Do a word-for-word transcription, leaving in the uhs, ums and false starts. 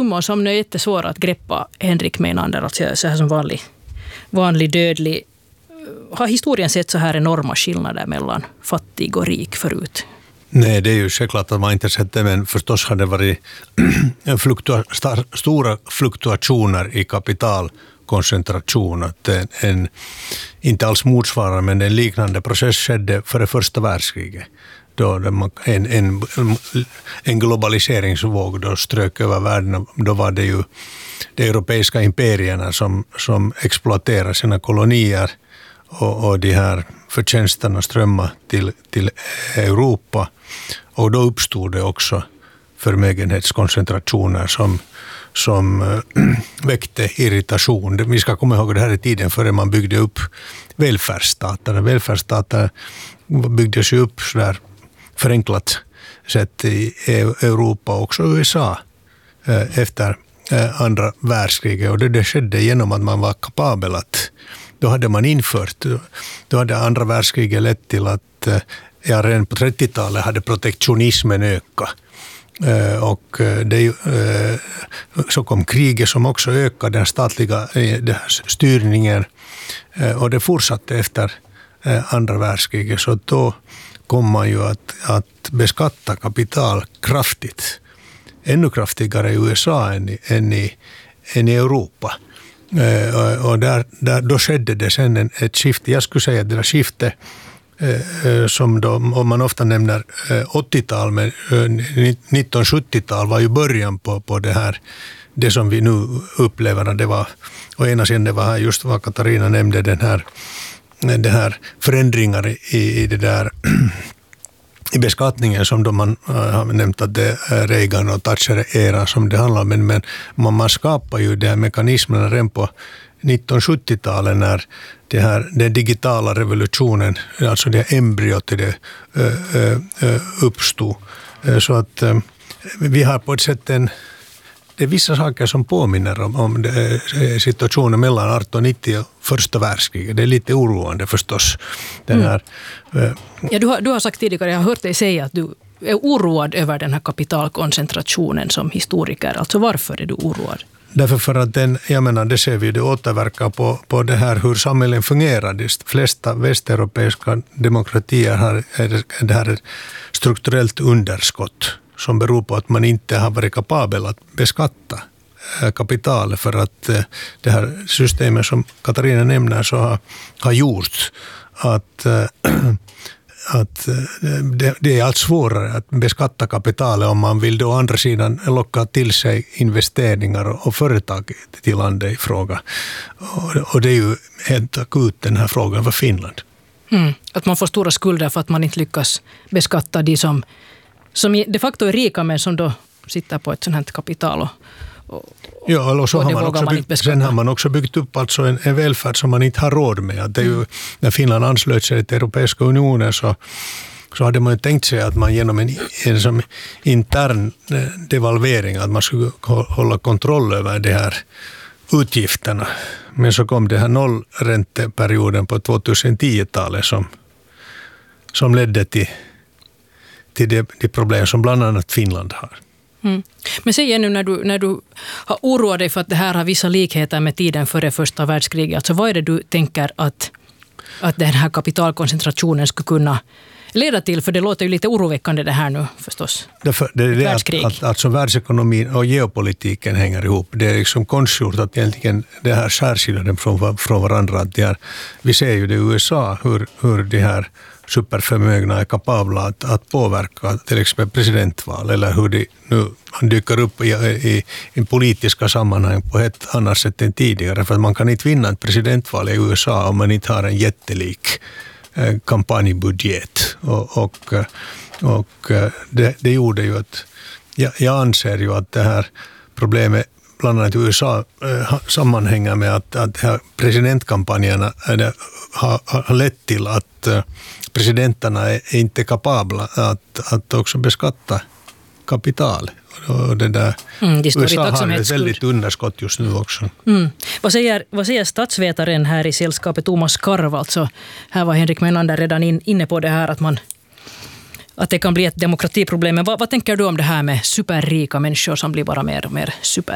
summor som är jättesvåra att greppa, Henrik Meinander, alltså så här som vanlig, vanlig dödlig. Har historien sett så här enorma skillnader mellan fattig och rik förut? Nej, det är ju självklart att man inte sett det, men förstås har det varit fluktua- star- stora fluktuationer i kapitalkoncentration. Att en, en, inte alls motsvarar, men en liknande process skedde före första världskriget. Då en, en, en globaliseringsvåg då strök över världen. Då var det ju de europeiska imperierna som, som exploaterade sina kolonier, och, och de här förtjänsterna strömmade till, till Europa. Och då uppstod det också förmögenhetskoncentrationer som, som äh, väckte irritation. Vi ska komma ihåg det här i tiden före man byggde upp välfärdsstater. Välfärdsstater byggdes ju upp så där förenklat sätt i Europa och också U S A äh, efter äh, andra världskriget. Och det, det skedde genom att man var kapabel att då hade man infört, då hade andra världskriget lett till att ja, redan på trettiotalet hade protektionismen ökat. Och det, så kom kriget som också ökade den statliga den styrningen, och det fortsatte efter andra världskriget. Så då kom man ju att, att beskatta kapital kraftigt, ännu kraftigare i U S A än i, än i, än i Europa. Uh, och där, där, då skedde det sen en, ett skifte. Jag skulle säga att det där skiftet uh, som då, om man ofta nämner uh, åttiotal, men uh, nittonhundrasjuttiotal var ju början på, på det här, det som vi nu upplever. Det var, och ena sidan det var här, just vad Katarina nämnde, den här, det här förändringar i, i det där i beskattningen som då man äh, har nämnt att det är Reagan och Thatcher-era som det handlar om, men, men man, man skapar ju de här mekanismerna redan på nittonhundrasjuttiotalet när det här, den digitala revolutionen, alltså det embryot till det äh, äh, uppstod. Äh, så att äh, vi har på ett sätt en, det är vissa saker som påminner om, om det, situationen mellan arton nittio och första världskriget. Det är lite oroande förstås. Den här, mm. ja, du, har, du har sagt tidigare, jag har hört dig säga att du är oroad över den här kapitalkoncentrationen som historiker. Alltså varför är du oroad? Därför för att den, jag menar, det ser vi, det återverkar på, på det här hur samhällen fungerar. De flesta västeuropeiska demokratier har det här ett strukturellt underskott som beror på att man inte har varit kapabel att beskatta kapital, för att det här systemet som Katarina nämner så har, har gjort att, att det, det är allt svårare att beskatta kapitalet om man vill då å andra sidan locka till sig investeringar och, och företag till landet i fråga. Och, och det är ju helt akut den här frågan för Finland. Mm, att man får stora skulder för att man inte lyckas beskatta de som som de facto är rika men som då sitter på ett sånt här kapital och, och, ja, eller så och har det man vågar också man byggt, inte beskatta. sen har man också byggt upp alltså en, en välfärd som man inte har råd med. Att det är ju, när Finland anslöt sig till Europeiska unionen så, så hade man ju tänkt sig att man genom en, en som intern devalvering att man skulle hålla kontroll över de här utgifterna. Men så kom det här nollränteperioden på tjugohundratio-talet som, som ledde till till de, de problem som bland annat Finland har. Mm. Men säg igen nu när du, när du har oroat dig för att det här har vissa likheter med tiden före första världskriget. Alltså vad är det du tänker att, att den här kapitalkoncentrationen skulle kunna leda till? För det låter ju lite oroväckande det här nu förstås. Därför, det är det att, att alltså världsekonomin och geopolitiken hänger ihop. Det är liksom konstgjort att egentligen det här särskiljer dem från, från varandra. Att det är, vi ser ju det i U S A hur, hur de här superförmögna är kapabla att, att påverka till exempel presidentval eller hur de nu dyker upp i, i, i politiska sammanhang på ett annat sätt än tidigare. För att man kan inte vinna ett presidentval i U S A om man inte har en jättelik eh, kampanjbudget. Och, och, och det, det gjorde ju att jag, jag anser ju att det här problemet bland annat i U S A eh, sammanhänger med att, att här presidentkampanjerna eh, har, har lett till att eh, presidenterna är inte kapabla att, att också beskatta kapital. Och det där, mm, det U S A har ett väldigt underskott just nu också. Mm. Vad, säger, vad säger statsvetaren här i sällskapet Thomas Karv? Alltså, här var Henrik Meinander redan in, inne på det här att, man, att det kan bli ett demokratiproblem. Men vad, vad tänker du om det här med superrika människor som blir bara mer och mer super